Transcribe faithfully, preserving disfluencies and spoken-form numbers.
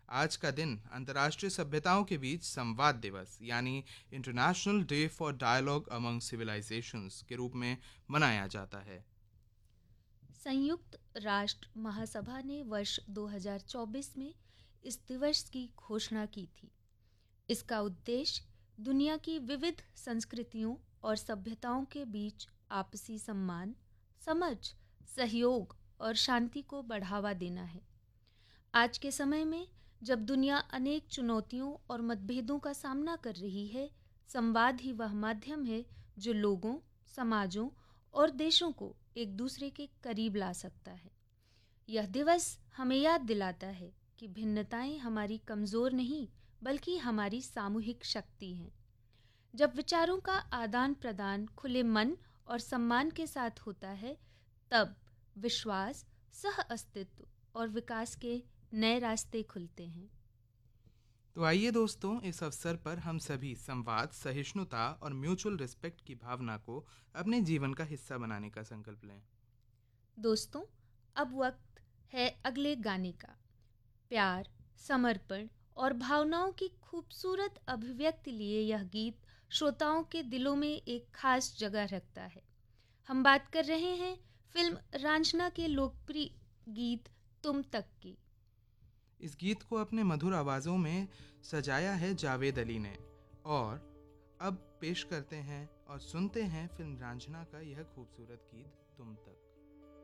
आज का दिन अंतर्राष्ट्रीय सभ्यताओं के बीच संवाद दिवस यानी international day for dialogue among civilisations के रूप में मनाया जाता है। संयुक्त राष्ट्र महासभा ने वर्ष दो हज़ार चौबीस में इस दिवस की घोषणा की थी। इसका उद्देश्य दुनिया की विविध संस्कृतियों और सभ्यताओं के बीच आपसी सम्मान, समझ, सहयोग और शांति को बढ़ावा देना है। आज के समय में जब दुनिया अनेक चुनौतियों और मतभेदों का सामना कर रही है, संवाद ही वह माध्यम है जो लोगों, समाजों और देशों को एक दूसरे के करीब ला सकता है। यह दिवस हमें याद दिलाता है कि भिन्नताएं हमारी कमजोर नहीं बल्कि हमारी सामूहिक शक्ति हैं। जब विचारों का आदान प्रदान खुले मन और सम्मान के साथ होता है, तब विश्वास, सह अस्तित्व और विकास के नए रास्ते खुलते हैं। तो आइए दोस्तों, इस अवसर पर हम सभी संवाद, सहिष्णुता और म्यूचुअल रिस्पेक्ट की भावना को अपने जीवन का हिस्सा बनाने का संकल्प लें। दोस्तों, अब वक्त है अगले गाने का। प्यार, समर्पण और भावनाओं की खूबसूरत अभिव्यक्ति लिए यह गीत श्रोताओं के दिलों में एक खास जगह रखता है। हम बात कर रहे हैं फिल्म रांझना के लोकप्रिय गीत तुम तक की। इस गीत को अपने मधुर आवाज़ों में सजाया है जावेद अली ने। और अब पेश करते हैं और सुनते हैं फिल्म रांझना का यह खूबसूरत गीत तुम तक।